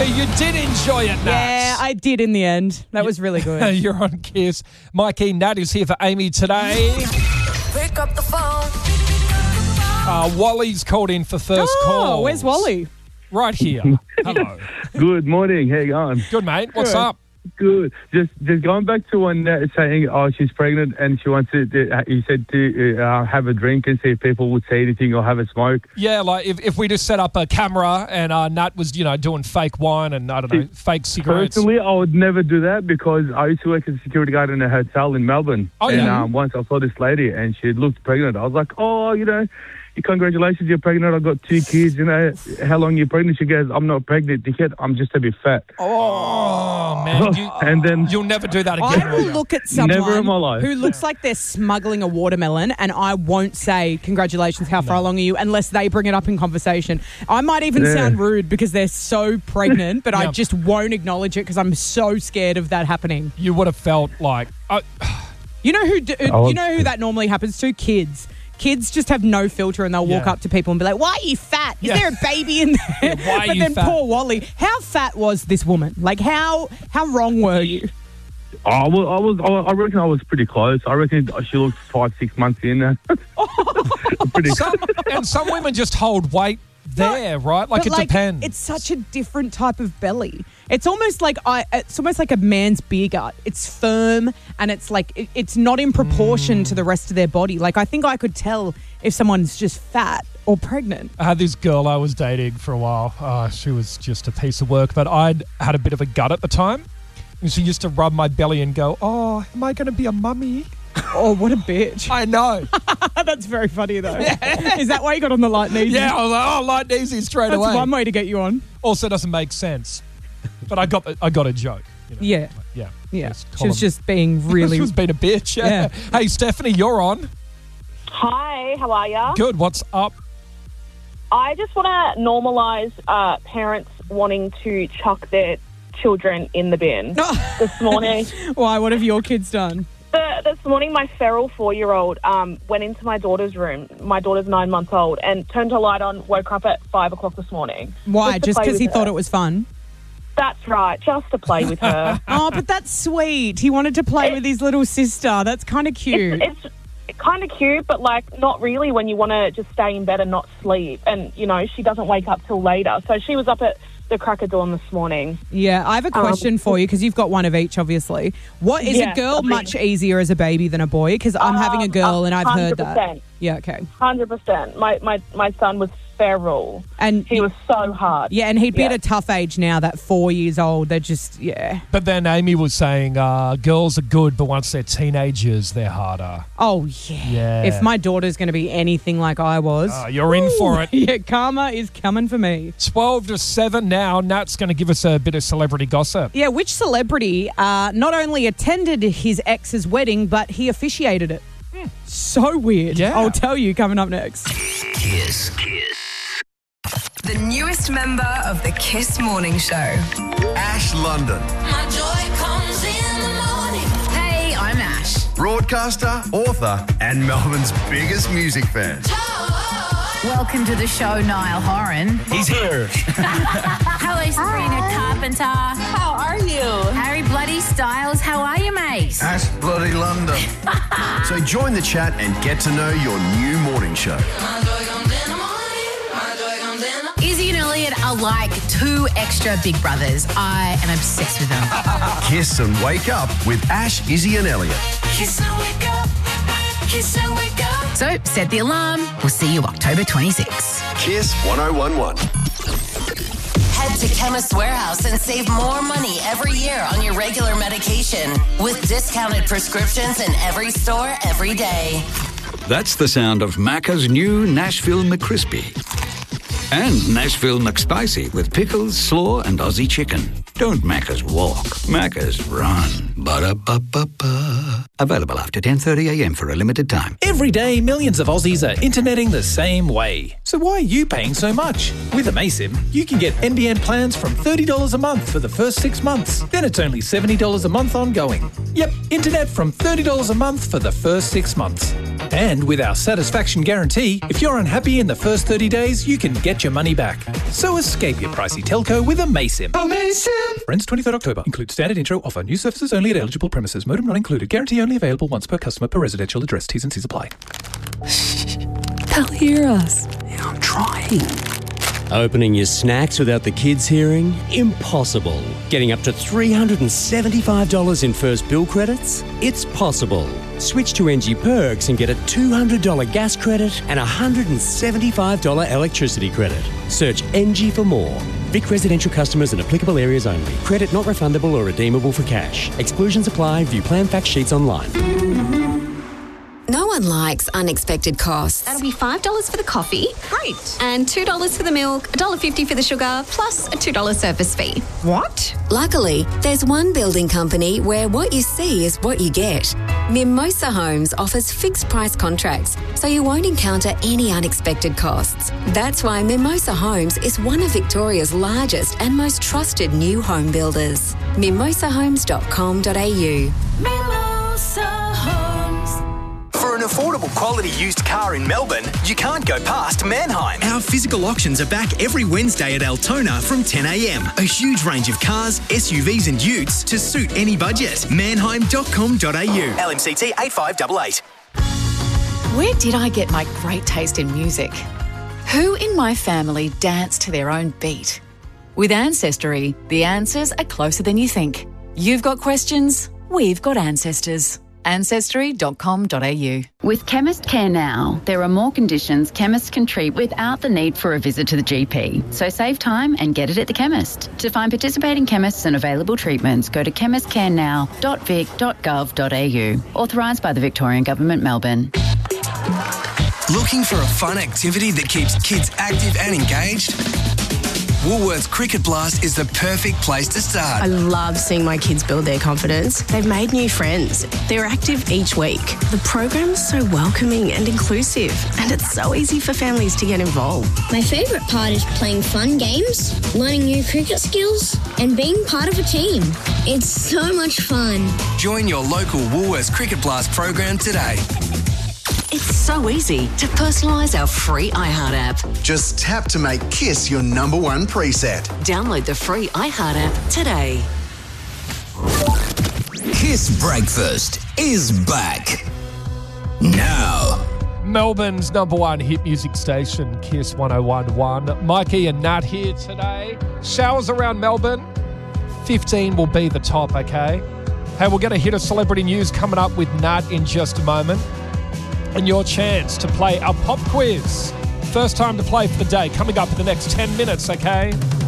So you did enjoy it, Nat. Yeah, I did in the end. That was really good. You're on Kiss. Mikey, Nat is here for Amy today. Pick up the phone. Wally's called in for first call. Oh, where's Wally? Right here. Hello. Good morning. How you going? Good, mate. What's up? Good. Just going back to one saying, she's pregnant and she wants to. You said to have a drink and see if people would say anything or have a smoke. Yeah, like if we just set up a camera and Nat was, doing fake wine and, I don't know, fake cigarettes. Personally, I would never do that because I used to work as a security guard in a hotel in Melbourne. Oh, and yeah. Once I saw this lady and she looked pregnant. I was like, congratulations, you're pregnant. I've got 2 kids. How long are you pregnant? She goes, I'm not pregnant yet. I'm just a bit fat. Oh, man. And then You'll never do that again. I will look at someone Never in my life. who looks like they're smuggling a watermelon and I won't say, congratulations, how far along are you, unless they bring it up in conversation. I might even sound rude because they're so pregnant, but I just won't acknowledge it because I'm so scared of that happening. You would have felt like... You know who that normally happens to? Kids. Kids just have no filter and they'll walk up to people and be like, why are you fat? Is there a baby in there? Yeah, why are but you then fat? poor Wally, how fat was this woman? Like, how wrong were you? I reckon I was pretty close. I reckon she looked 5-6 months in. Pretty Some women just hold weight there, right? Like, But it depends. It's such a different type of belly. It's almost like a man's beer gut. It's firm and it's like it's not in proportion to the rest of their body. Like, I think I could tell if someone's just fat or pregnant. I had this girl I was dating for a while. She was just a piece of work, but I'd had a bit of a gut at the time. And she used to rub my belly and go, oh, am I going to be a mummy? Oh, what a bitch. I know. That's very funny, though. Yeah. Is that why you got on the light and easy? Yeah, I was like, light and easy straight away. That's one way to get you on. Also doesn't make sense. But I got a joke. Yeah. Yeah. Yeah. She was just being really... She was being a bitch. Yeah. Hey, Stephanie, you're on. Hi, how are ya? Good. What's up? I just want to normalise parents wanting to chuck their children in the bin. This morning... Why? What have your kids done? This morning, my feral 4-year-old went into my daughter's room. My daughter's 9 months old, and turned her light on, woke up at 5 o'clock this morning. Why? Just because he thought it was fun? That's right, just to play with her. Oh, but that's sweet. He wanted to play with his little sister. That's kind of cute. It's kind of cute, but, like, not really when you want to just stay in bed and not sleep. And, she doesn't wake up till later. So she was up at the crack of dawn this morning. Yeah, I have a question for you because you've got one of each, obviously. What is a girl much easier as a baby than a boy? Because I'm having a girl and I've heard that. Yeah, okay. 100%. My son was feral. And he was so hard. Yeah, and he'd be at a tough age now, that 4 years old. They're just, But then Amy was saying girls are good, but once they're teenagers, they're harder. Oh, yeah. If my daughter's going to be anything like I was. You're in for it. Yeah, karma is coming for me. 12 to 7 now. Nat's going to give us a bit of celebrity gossip. Yeah, which celebrity not only attended his ex's wedding, but he officiated it? So weird. Yeah. I'll tell you coming up next. Kiss. The newest member of the Kiss Morning Show. Ash London. My joy comes in the morning. Hey, I'm Ash. Broadcaster, author, and Melbourne's biggest music fan. Welcome to the show, Niall Horan. He's here. Hello, Sabrina Carpenter. How are you? Harry Bloody Styles, how are you, mate? Ash Bloody London. So join the chat and get to know your new morning show. Izzy and Elliot are like 2 extra big brothers. I am obsessed with them. Kiss and wake up with Ash, Izzy and Elliot. Kiss and wake up. Kiss and wake up. So set the alarm. We'll see you October 26. Kiss 1011. Head to Chemist Warehouse and save more money every year on your regular medication with discounted prescriptions in every store every day. That's the sound of Macca's new Nashville McCrispy. And Nashville McSpicy with pickles, slaw, and Aussie chicken. Don't Macca's walk, Macca's run. Ba-da-ba-ba-ba. Available after 10:30am for a limited time. Every day, millions of Aussies are interneting the same way. So why are you paying so much? With Amaysim, you can get NBN plans from $30 a month for the first 6 months. Then it's only $70 a month ongoing. Yep, internet from $30 a month for the first 6 months. And with our satisfaction guarantee, if you're unhappy in the first 30 days, you can get your money back. So escape your pricey telco with Amaysim. Amaysim! Ends 23rd October. Includes standard intro offer. New services only at eligible premises. Modem not included. Guarantee only available once per customer per residential address. T's and C's apply. They'll hear us. Yeah, I'm trying. Opening your snacks without the kids hearing? Impossible. Getting up to $375 in first bill credits? It's possible. Switch to NG Perks and get a $200 gas credit and a $175 electricity credit. Search NG for more. Vic residential customers in applicable areas only. Credit not refundable or redeemable for cash. Exclusions apply. View plan fact sheets online. No one likes unexpected costs. That'll be $5 for the coffee. Great. And $2 for the milk, $1.50 for the sugar, plus a $2 service fee. What? Luckily, there's one building company where what you see is what you get. Mimosa Homes offers fixed price contracts, so you won't encounter any unexpected costs. That's why Mimosa Homes is one of Victoria's largest and most trusted new home builders. mimosahomes.com.au. Mimosa Homes. For an affordable quality used car in Melbourne, you can't go past Mannheim. Our physical auctions are back every Wednesday at Altona from 10 a.m. A huge range of cars, SUVs and utes to suit any budget. Mannheim.com.au. LMCT 8588. Where did I get my great taste in music? Who in my family dance to their own beat? With Ancestry, the answers are closer than you think. You've got questions, we've got ancestors. Ancestry.com.au. With Chemist Care Now, there are more conditions chemists can treat without the need for a visit to the GP. So save time and get it at the chemist. To find participating chemists and available treatments, go to chemistcarenow.vic.gov.au. Authorised by the Victorian Government, Melbourne. Looking for a fun activity that keeps kids active and engaged? Woolworths Cricket Blast is the perfect place to start. I love seeing my kids build their confidence. They've made new friends. They're active each week. The program's so welcoming and inclusive, and it's so easy for families to get involved. My favourite part is playing fun games, learning new cricket skills, and being part of a team. It's so much fun. Join your local Woolworths Cricket Blast program today. It's so easy to personalise our free iHeart app. Just tap to make Kiss your number one preset. Download the free iHeart app today. Kiss Breakfast is back. Now. Melbourne's number one hit music station, Kiss 101.1. Mikey and Nat here today. Showers around Melbourne. 15 will be the top, okay? Hey, we're going to hit a celebrity news coming up with Nat in just a moment. And your chance to play our pop quiz. First time to play for the day coming up in the next 10 minutes, okay?